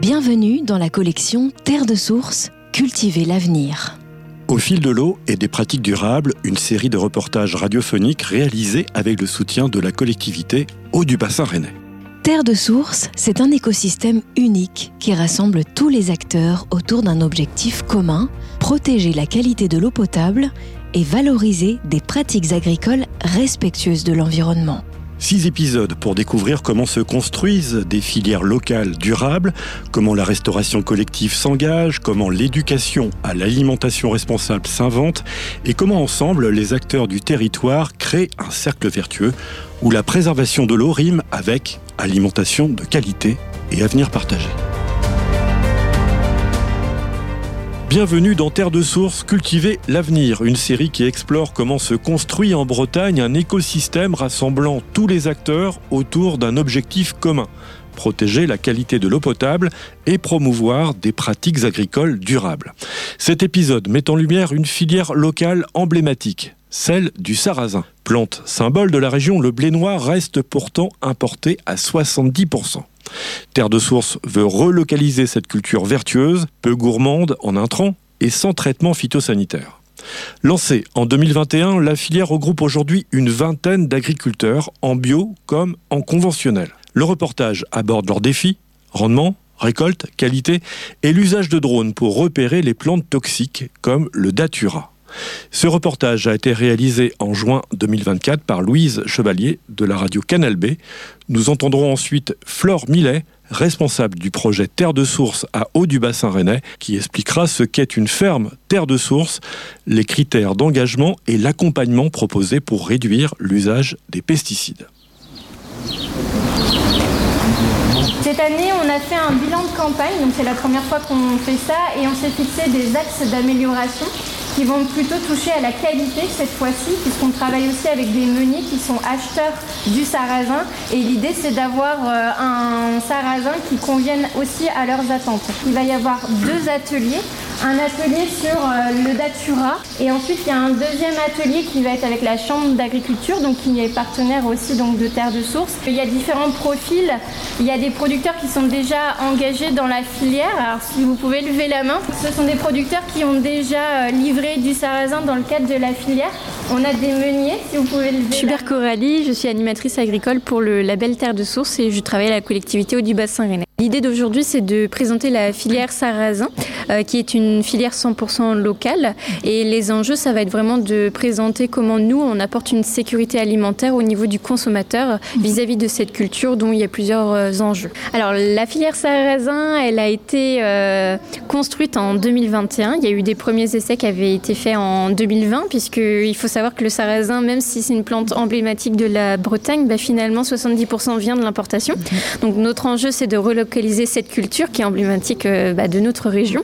Bienvenue dans la collection Terre de Source, cultiver l'avenir. Au fil de l'eau et des pratiques durables, une série de reportages radiophoniques réalisés avec le soutien de la collectivité Eau du Bassin Rennais. Terre de Source, c'est un écosystème unique qui rassemble tous les acteurs autour d'un objectif commun, protéger la qualité de l'eau potable et valoriser des pratiques agricoles respectueuses de l'environnement. 6 épisodes pour découvrir comment se construisent des filières locales durables, comment la restauration collective s'engage, comment l'éducation à l'alimentation responsable s'invente et comment ensemble les acteurs du territoire créent un cercle vertueux où la préservation de l'eau rime avec alimentation de qualité et avenir partagé. Bienvenue dans Terre de Source, cultiver l'avenir, une série qui explore comment se construit en Bretagne un écosystème rassemblant tous les acteurs autour d'un objectif commun, protéger la qualité de l'eau potable et promouvoir des pratiques agricoles durables. Cet épisode met en lumière une filière locale emblématique, celle du sarrasin. Plante symbole de la région, le blé noir reste pourtant importé à 70%. Terre de Source veut relocaliser cette culture vertueuse, peu gourmande en intrants et sans traitement phytosanitaire. Lancée en 2021, la filière regroupe aujourd'hui une vingtaine d'agriculteurs en bio comme en conventionnel. Le reportage aborde leurs défis, rendement, récolte, qualité et l'usage de drones pour repérer les plantes toxiques comme le datura. Ce reportage a été réalisé en juin 2024 par Louise Chevalier de la radio Canal B. Nous entendrons ensuite Flore Millet, responsable du projet Terre de Source à Eau du Bassin Rennais, qui expliquera ce qu'est une ferme Terre de Source, les critères d'engagement et l'accompagnement proposés pour réduire l'usage des pesticides. Cette année, on a fait un bilan de campagne, donc c'est la première fois qu'on fait ça, et on s'est fixé des axes d'amélioration qui vont plutôt toucher à la qualité cette fois-ci, puisqu'on travaille aussi avec des meuniers qui sont acheteurs du sarrasin, et l'idée c'est d'avoir un sarrasin qui convienne aussi à leurs attentes. Il va y avoir 2 ateliers. Un atelier sur le datura et ensuite il y a un deuxième atelier qui va être avec la chambre d'agriculture, donc qui est partenaire aussi donc de Terre de Source. Il y a différents profils, il y a des producteurs qui sont déjà engagés dans la filière. Alors si vous pouvez lever la main, ce sont des producteurs qui ont déjà livré du sarrasin dans le cadre de la filière. On a des meuniers, si vous pouvez lever. Hubert Coralie, je suis animatrice agricole pour le label Terre de Source et je travaille à la collectivité Eau du Bassin Rennais. L'idée d'aujourd'hui, c'est de présenter la filière sarrasin, qui est une filière 100% locale. Et les enjeux, ça va être vraiment de présenter comment nous, on apporte une sécurité alimentaire au niveau du consommateur vis-à-vis de cette culture dont il y a plusieurs enjeux. Alors, la filière sarrasin, elle a été construite en 2021. Il y a eu des premiers essais qui avaient été faits en 2020, puisqu'il faut savoir que le sarrasin, même si c'est une plante emblématique de la Bretagne, finalement, 70% vient de l'importation. Donc, notre enjeu, c'est de relocaliser cette culture qui est emblématique de notre région.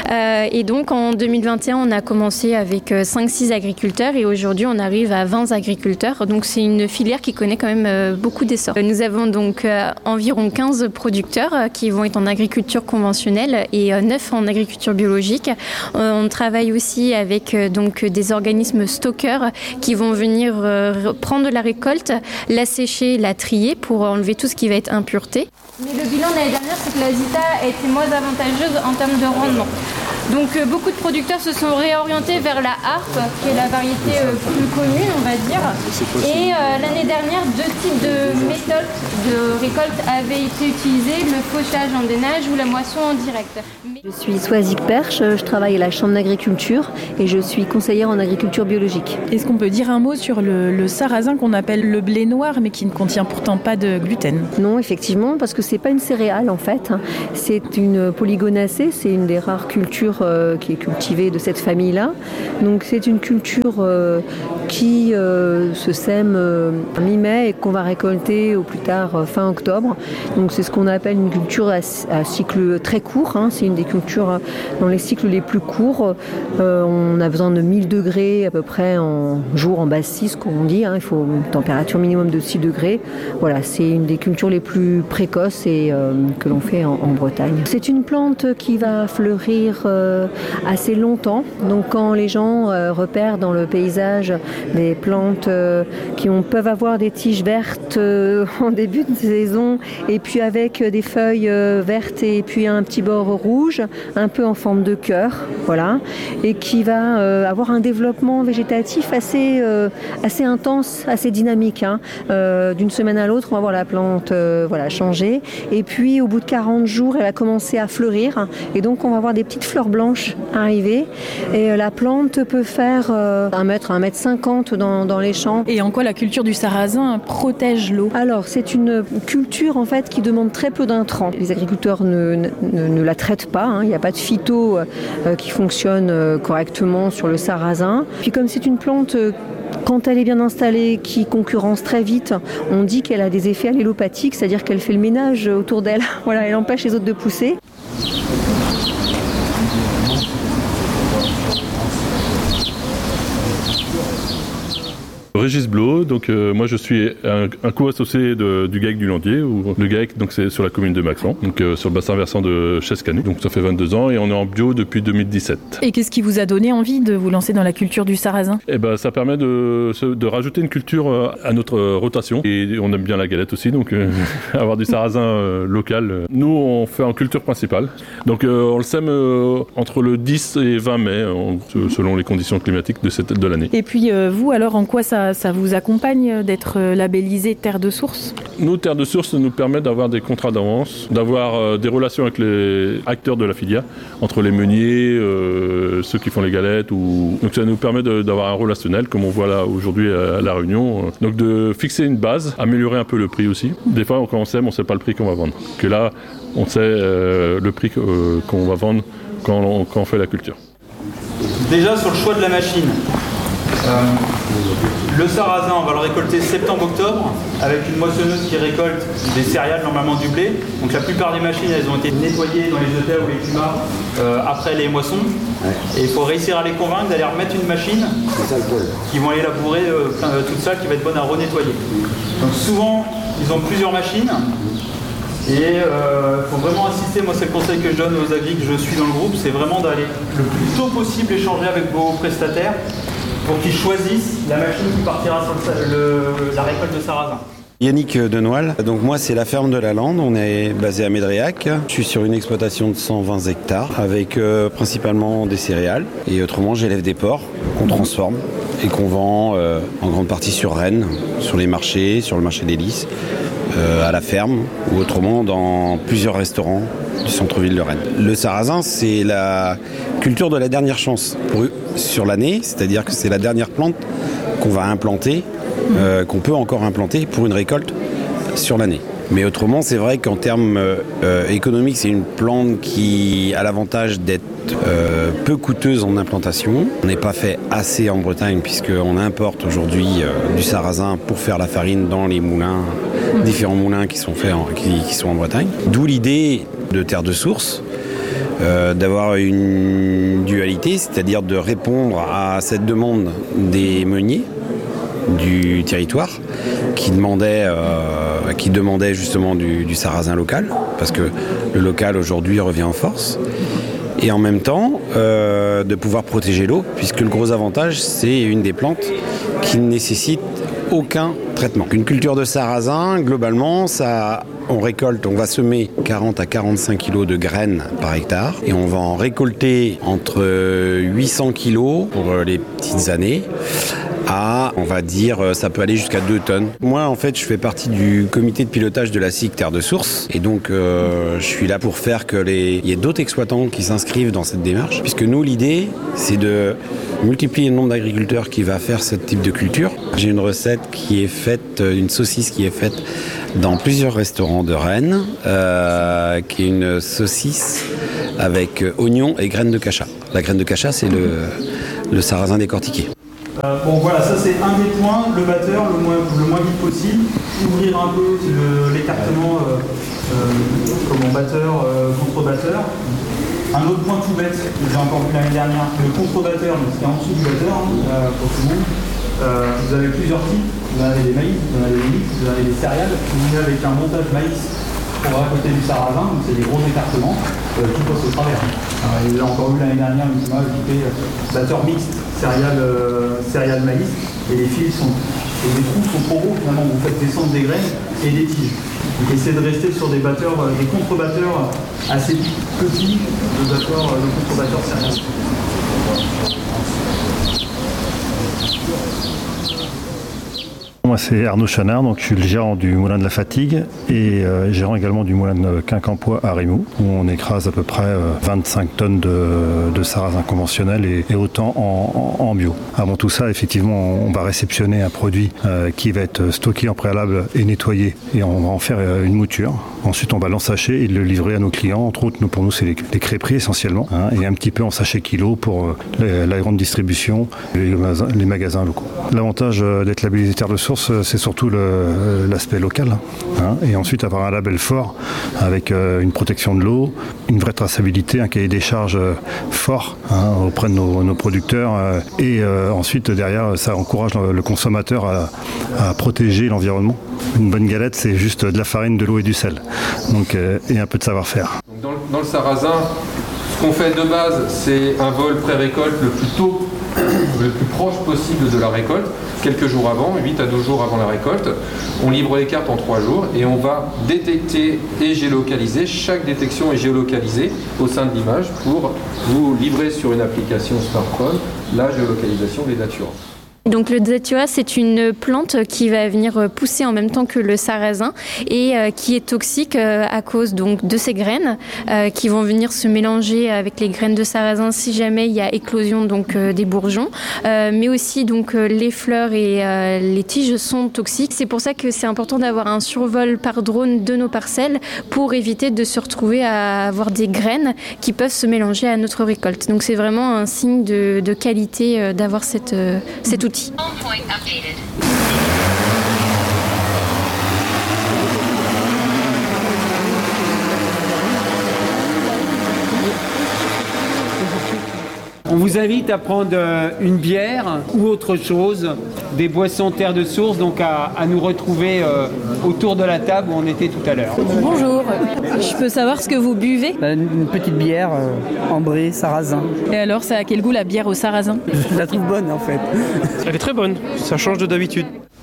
Et donc en 2021, on a commencé avec 5-6 agriculteurs et aujourd'hui on arrive à 20 agriculteurs. Donc c'est une filière qui connaît quand même beaucoup d'essor. Nous avons donc environ 15 producteurs qui vont être en agriculture conventionnelle et 9 en agriculture biologique. On travaille aussi avec donc des organismes stockeurs qui vont venir prendre la récolte, la sécher, la trier pour enlever tout ce qui va être impureté. Mais le bilan de l'année dernière, c'est que la Zita a été moins avantageuse en termes de rendement. Donc beaucoup de producteurs se sont réorientés vers la harpe, qui est la variété plus connue, on va dire. Et l'année dernière, 2 types de méthodes de récolte avaient été utilisées, le fauchage en dénage ou la moisson en direct. Je suis Soisic Perche, je travaille à la Chambre d'agriculture et je suis conseillère en agriculture biologique. Est-ce qu'on peut dire un mot sur le sarrasin qu'on appelle le blé noir, mais qui ne contient pourtant pas de gluten ? Non, effectivement, parce que c'est pas une céréale en fait. C'est une polygonacée, c'est une des rares cultures qui est cultivée de cette famille-là. Donc c'est une culture qui se sème mi-mai et qu'on va récolter au plus tard fin octobre. Donc c'est ce qu'on appelle une culture à cycle très court. C'est une des cultures dans les cycles les plus courts. On a besoin de 1000 degrés à peu près en jour, en base 6, comme on dit. Il faut une température minimum de 6 degrés. Voilà, c'est une des cultures les plus précoces et que l'on fait en Bretagne. C'est une plante qui va fleurir assez longtemps. Donc quand les gens repèrent dans le paysage des plantes qui peuvent avoir des tiges vertes en début de saison et puis avec des feuilles vertes et puis un petit bord rouge, un peu en forme de cœur, voilà, et qui va avoir un développement végétatif assez intense, assez dynamique. D'une semaine à l'autre, on va voir la plante changer. Et puis, au bout de 40 jours, elle va commencer à fleurir. Et donc, on va voir des petites fleurs blanches arriver. Et la plante peut faire 1 mètre, 1,50 m dans les champs. Et en quoi la culture du sarrasin protège l'eau ? Alors, c'est une culture, en fait, qui demande très peu d'intrants. Les agriculteurs ne la traitent pas. Il n'y a pas de phyto qui fonctionne correctement sur le sarrasin. Puis, comme c'est une plante quand elle est bien installée, qui concurrence très vite, on dit qu'elle a des effets allélopathiques, c'est-à-dire qu'elle fait le ménage autour d'elle. Voilà, elle empêche les autres de pousser. Régis Blot, donc moi je suis un co-associé du GAEC du Landier, où le GAEC donc c'est sur la commune de Maxent, donc sur le bassin versant de Chescanu. Donc ça fait 22 ans et on est en bio depuis 2017. Et qu'est-ce qui vous a donné envie de vous lancer dans la culture du sarrasin ? Ça permet de rajouter une culture à notre rotation, et on aime bien la galette aussi, donc avoir du sarrasin local. Nous on fait en culture principale, donc on le sème entre le 10 et 20 mai, selon les conditions climatiques de l'année. Et puis vous alors, en quoi ça vous accompagne d'être labellisé Terre de Source ? Nous, Terre de Source nous permet d'avoir des contrats d'avance, d'avoir des relations avec les acteurs de la filière, entre les meuniers, ceux qui font les galettes. Donc ça nous permet d'avoir un relationnel, comme on voit là aujourd'hui à La Réunion. Donc de fixer une base, améliorer un peu le prix aussi. Des fois, quand on sème, on ne sait pas le prix qu'on va vendre. Que là, on sait le prix qu'on va vendre quand on fait la culture. Déjà, sur le choix de la machine. Le sarrasin, on va le récolter septembre-octobre avec une moissonneuse qui récolte des céréales, normalement du blé. Donc la plupart des machines, elles ont été nettoyées dans les hôtels ou les climats après les moissons. Et il faut réussir à les convaincre d'aller remettre une machine qui vont aller labourer toute ça, qui va être bonne à renettoyer. Donc souvent, ils ont plusieurs machines. Et il faut vraiment insister, moi c'est le conseil que je donne aux agris que je suis dans le groupe, c'est vraiment d'aller le plus tôt possible échanger avec vos prestataires pour qu'ils choisissent la machine qui partira sur la récolte de sarrasin. Yannick Denoil, donc moi c'est la ferme de la Lande, on est basé à Médréac. Je suis sur une exploitation de 120 hectares avec principalement des céréales et autrement j'élève des porcs qu'on transforme et qu'on vend en grande partie sur Rennes, sur les marchés, sur le marché des Lys, à la ferme ou autrement dans plusieurs restaurants du centre-ville de Rennes. Le sarrasin c'est la culture de la dernière chance sur l'année, c'est-à-dire que c'est la dernière plante qu'on va implanter, qu'on peut encore implanter pour une récolte sur l'année. Mais autrement, c'est vrai qu'en termes économiques, c'est une plante qui a l'avantage d'être peu coûteuse en implantation. On n'est pas fait assez en Bretagne puisqu'on importe aujourd'hui du sarrasin pour faire la farine dans les moulins, différents moulins qui sont faits qui sont en Bretagne. D'où l'idée de Terre de Source, d'avoir une dualité, c'est-à-dire de répondre à cette demande des meuniers du territoire qui demandait justement du sarrasin local, parce que le local aujourd'hui revient en force, et en même temps de pouvoir protéger l'eau, puisque le gros avantage c'est une des plantes qui ne nécessite aucun traitement. Une culture de sarrasin, globalement, on va semer 40 à 45 kg de graines par hectare et on va en récolter entre 800 kg pour les petites années à, on va dire, ça peut aller jusqu'à 2 tonnes. Moi, en fait, je fais partie du comité de pilotage de la SIC Terre de Source et donc je suis là pour faire qu'il y ait d'autres exploitants qui s'inscrivent dans cette démarche, puisque nous, l'idée, c'est de multiplier le nombre d'agriculteurs qui va faire ce type de culture. J'ai une recette qui est faite, une saucisse qui est faite dans plusieurs restaurants de Rennes, qui est une saucisse avec oignons et graines de cacha. La graine de cacha, c'est le sarrasin décortiqué. Bon voilà, ça c'est un des points, le batteur le moins vite possible, ouvrir un peu l'écartement comme batteur, contre-batteur. Un autre point tout bête, que j'ai encore vu l'année dernière, le contre-batteur, donc ce qui est en dessous du batteur pour tout le monde. Vous avez plusieurs types, vous en avez des maïs, vous en avez des mix, vous en avez des céréales, vous venez avec un montage maïs pour récolter du sarrasin, donc c'est des gros écartements. tout passe au travers. Il y a encore eu l'année dernière une image équipée batteur mixte céréales maïs, et les trous sont trop gros finalement, vous faites descendre des graines et des tiges. Donc essayez de rester sur des contre-batteurs assez petits, de contre-batteurs céréales. Moi, c'est Arnaud Chanard, donc je suis le gérant du Moulin de la Fatigue et gérant également du Moulin de Quincampoix à Rimou, où on écrase à peu près 25 tonnes de sarrasin conventionnel et autant en bio. Avant tout ça, effectivement, on va réceptionner un produit qui va être stocké en préalable et nettoyé, et on va en faire une mouture. Ensuite, on va l'ensacher et le livrer à nos clients. Entre autres, pour nous, c'est les crêperies essentiellement, et un petit peu en sachet kilo pour la grande distribution et les magasins locaux. L'avantage d'être labellisé Terre de Source, c'est surtout l'aspect local, et ensuite avoir un label fort avec une protection de l'eau, une vraie traçabilité, un cahier des charges fort auprès de nos producteurs, et ensuite derrière ça encourage le consommateur à protéger l'environnement. Une bonne galette, c'est juste de la farine, de l'eau et du sel, donc, et un peu de savoir-faire. Dans le sarrasin, ce qu'on fait de base, c'est un vol pré-récolte le plus tôt, le plus proche possible de la récolte, quelques jours avant, 8 à 12 jours avant la récolte. On livre les cartes en 3 jours et on va détecter et géolocaliser. Chaque détection est géolocalisée au sein de l'image pour vous livrer sur une application smartphone la géolocalisation des datures. Donc le datura, c'est une plante qui va venir pousser en même temps que le sarrasin et qui est toxique à cause donc de ses graines qui vont venir se mélanger avec les graines de sarrasin si jamais il y a éclosion donc des bourgeons, mais aussi donc les fleurs et les tiges sont toxiques. C'est pour ça que c'est important d'avoir un survol par drone de nos parcelles pour éviter de se retrouver à avoir des graines qui peuvent se mélanger à notre récolte. Donc c'est vraiment un signe de qualité d'avoir cet outil. On vous invite à prendre une bière ou autre chose, des boissons Terre de Source, donc à nous retrouver autour de la table où on était tout à l'heure. Bonjour, je peux savoir ce que vous buvez ? Une petite bière ambrée, sarrasin. Et alors, ça a quel goût la bière au sarrasin ? Je la trouve bonne en fait. Elle est très bonne, ça change de d'habitude.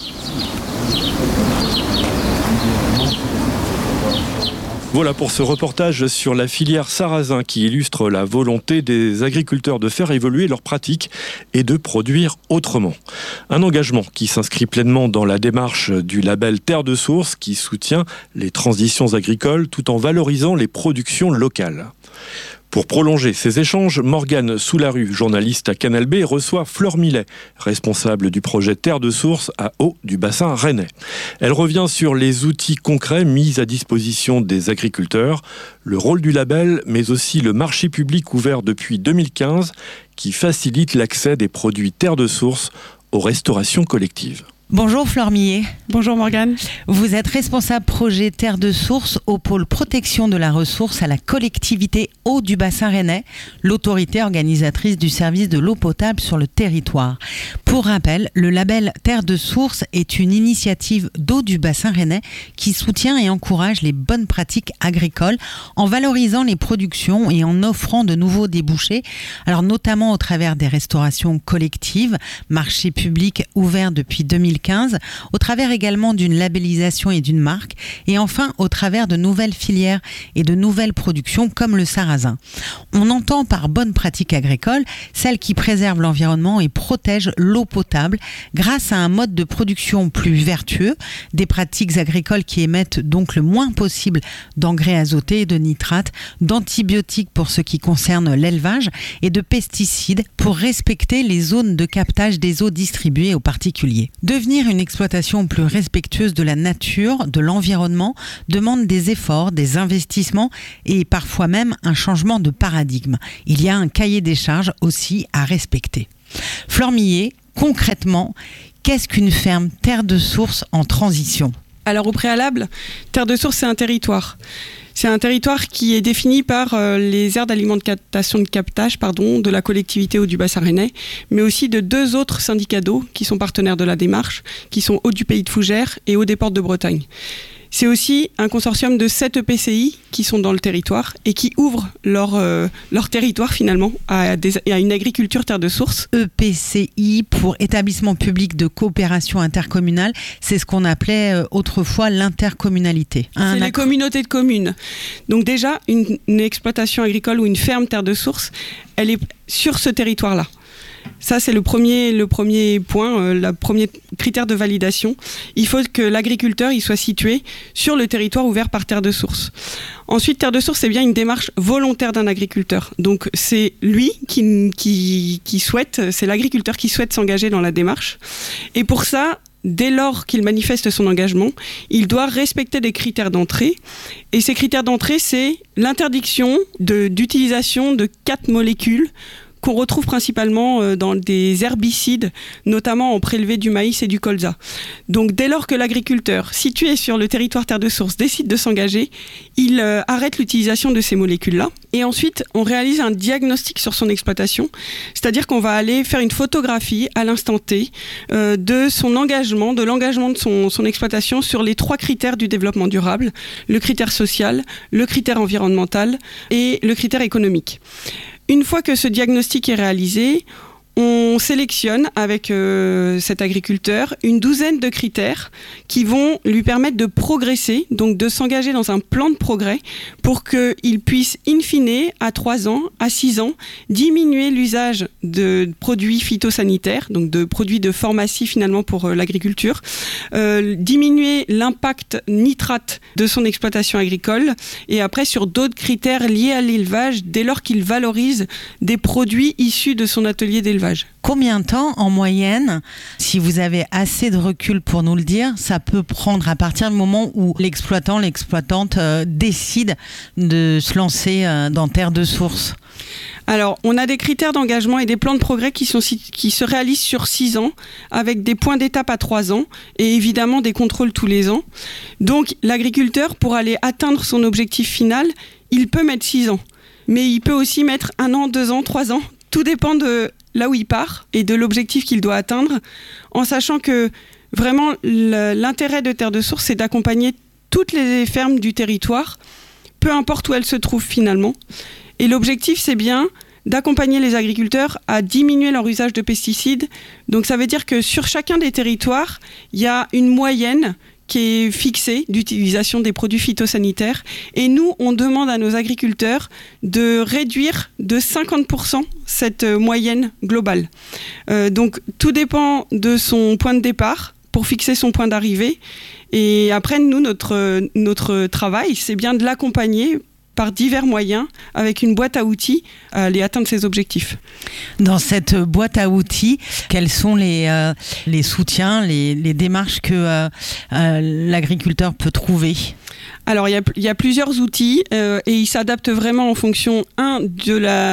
Voilà pour ce reportage sur la filière sarrasin qui illustre la volonté des agriculteurs de faire évoluer leurs pratiques et de produire autrement. Un engagement qui s'inscrit pleinement dans la démarche du label Terre de Source qui soutient les transitions agricoles tout en valorisant les productions locales. Pour prolonger ces échanges, Morgane Soularue, journaliste à Canal B, reçoit Flore Millet, responsable du projet Terre de Source à Haut du bassin rennais. Elle revient sur les outils concrets mis à disposition des agriculteurs, le rôle du label, mais aussi le marché public ouvert depuis 2015 qui facilite l'accès des produits Terre de Source aux restaurations collectives. Bonjour Flore Millet. Bonjour Morgane. Vous êtes responsable projet Terre de Source au pôle protection de la ressource à la collectivité Haut du bassin rennais, l'autorité organisatrice du service de l'eau potable sur le territoire. Pour rappel, le label Terre de Source est une initiative d'eau du bassin rennais qui soutient et encourage les bonnes pratiques agricoles en valorisant les productions et en offrant de nouveaux débouchés, alors notamment au travers des restaurations collectives, marchés publics ouverts depuis 2015, au travers également d'une labellisation et d'une marque, et enfin au travers de nouvelles filières et de nouvelles productions comme le sarrasin. On entend par bonne pratique agricole celle qui préserve l'environnement et protège l'eau potable grâce à un mode de production plus vertueux, des pratiques agricoles qui émettent donc le moins possible d'engrais azotés et de nitrates, d'antibiotiques pour ce qui concerne l'élevage et de pesticides pour respecter les zones de captage des eaux distribuées aux particuliers. Devenir une exploitation plus respectueuse de la nature, de l'environnement, demande des efforts, des investissements et parfois même un changement de paradigme. Il y a un cahier des charges aussi à respecter. Flore Millet, concrètement, qu'est-ce qu'une ferme Terre de Source en transition ? Alors au préalable, Terre de Source, c'est un territoire. C'est un territoire qui est défini par les aires d'alimentation de captage de la collectivité Haut du bassin rennais, mais aussi de 2 autres syndicats d'eau qui sont partenaires de la démarche, qui sont Haut du Pays de Fougères et Haut des Portes de Bretagne. C'est aussi un consortium de 7 EPCI qui sont dans le territoire et qui ouvrent leur territoire finalement à une agriculture terre de source. EPCI pour établissement public de coopération intercommunale, c'est ce qu'on appelait autrefois l'intercommunalité. C'est les communautés de communes. Donc déjà, une exploitation agricole ou une ferme terre de source, elle est sur ce territoire-là. Ça, c'est le premier point, le premier critère de validation. Il faut que l'agriculteur il soit situé sur le territoire ouvert par terre de source. Ensuite, terre de source, c'est bien une démarche volontaire d'un agriculteur. Donc, c'est lui qui souhaite, c'est l'agriculteur qui souhaite s'engager dans la démarche. Et pour ça, dès lors qu'il manifeste son engagement, il doit respecter des critères d'entrée. Et ces critères d'entrée, c'est l'interdiction d'utilisation de 4 molécules qu'on retrouve principalement dans des herbicides, notamment en prélevé du maïs et du colza. Donc dès lors que l'agriculteur, situé sur le territoire terre de source, décide de s'engager, il arrête l'utilisation de ces molécules-là. Et ensuite, on réalise un diagnostic sur son exploitation, c'est-à-dire qu'on va aller faire une photographie à l'instant T de son engagement, de l'engagement de son exploitation sur les 3 critères du développement durable, le critère social, le critère environnemental et le critère économique. Une fois que ce diagnostic est réalisé, on sélectionne avec cet agriculteur une douzaine de critères qui vont lui permettre de progresser, donc de s'engager dans un plan de progrès pour qu'il puisse, in fine, à 3 ans, à 6 ans, diminuer l'usage de produits phytosanitaires, donc de produits de pharmacie finalement pour l'agriculture, diminuer l'impact nitrate de son exploitation agricole et après sur d'autres critères liés à l'élevage dès lors qu'il valorise des produits issus de son atelier d'élevage. Combien de temps, en moyenne, si vous avez assez de recul pour nous le dire, ça peut prendre à partir du moment où l'exploitante décide de se lancer dans terre de source ? Alors, on a des critères d'engagement et des plans de progrès qui se réalisent sur 6 ans, avec des points d'étape à 3 ans, et évidemment des contrôles tous les ans. Donc, l'agriculteur, pour aller atteindre son objectif final, il peut mettre 6 ans. Mais il peut aussi mettre 1 an, 2 ans, 3 ans. Tout dépend de là où il part et de l'objectif qu'il doit atteindre, en sachant que vraiment l'intérêt de Terre de Source, c'est d'accompagner toutes les fermes du territoire, peu importe où elles se trouvent finalement. Et l'objectif, c'est bien d'accompagner les agriculteurs à diminuer leur usage de pesticides. Donc ça veut dire que sur chacun des territoires, il y a une moyenne qui est fixée d'utilisation des produits phytosanitaires. Et nous, on demande à nos agriculteurs de réduire de 50% cette moyenne globale. Donc tout dépend de son point de départ pour fixer son point d'arrivée. Et après, nous, notre travail, c'est bien de l'accompagner par divers moyens, avec une boîte à outils, à aller atteindre ses objectifs. Dans cette boîte à outils, quels sont les soutiens, les démarches que l'agriculteur peut trouver ? Alors, il y a plusieurs outils et ils s'adaptent vraiment en fonction, de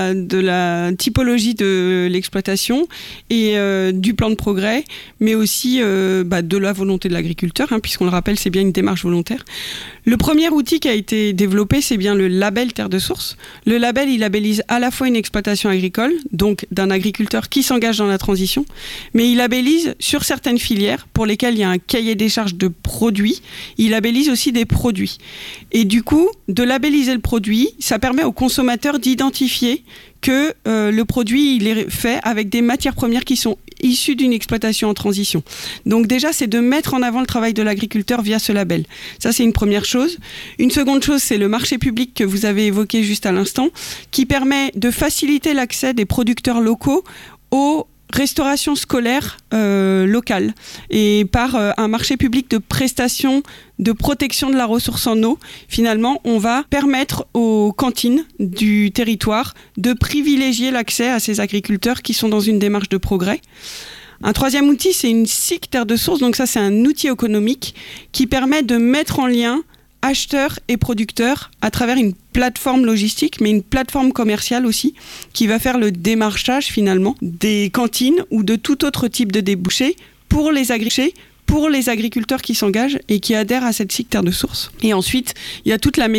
la typologie de l'exploitation et du plan de progrès, mais aussi de la volonté de l'agriculteur, puisqu'on le rappelle, c'est bien une démarche volontaire. Le premier outil qui a été développé, c'est bien le label Terre de Source. Le label, il labellise à la fois une exploitation agricole, donc d'un agriculteur qui s'engage dans la transition, mais il labellise sur certaines filières pour lesquelles il y a un cahier des charges de produits, il labellise aussi des produits. Et du coup, de labelliser le produit, ça permet aux consommateurs d'identifier que le produit il est fait avec des matières premières qui sont issues d'une exploitation en transition. Donc déjà, c'est de mettre en avant le travail de l'agriculteur via ce label. Ça, c'est une première chose. Une seconde chose, c'est le marché public que vous avez évoqué juste à l'instant, qui permet de faciliter l'accès des producteurs locaux aux restauration scolaire locale et par un marché public de prestations de protection de la ressource en eau. Finalement, on va permettre aux cantines du territoire de privilégier l'accès à ces agriculteurs qui sont dans une démarche de progrès. Un troisième outil, c'est une SIC Terre de Source. Donc ça, c'est un outil économique qui permet de mettre en lien acheteurs et producteurs à travers une plateforme logistique, mais une plateforme commerciale aussi, qui va faire le démarchage finalement des cantines ou de tout autre type de débouchés pour les agriculteurs qui s'engagent et qui adhèrent à cette SIC Terre de Source. Et ensuite, il y a toute la